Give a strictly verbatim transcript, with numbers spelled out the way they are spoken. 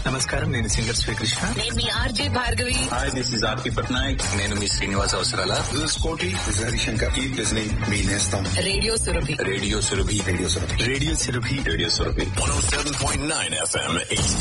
నమస్కారం, నేను సింగర్ శ్రీకృష్ణ. నేను మీ RJ Bhargavi. Hi, this is ఆర్పి పట్నాయక్. నేను మీ శ్రీనివాస్ అవసరాల. దిస్ ఇస్ కోటి, this is Harishankar. Keep listening మీ నేస్తం radio Surabhi. Radio Surabhi. Radio Surabhi. Radio Surabhi. Radio Surabhi. one oh seven point nine F M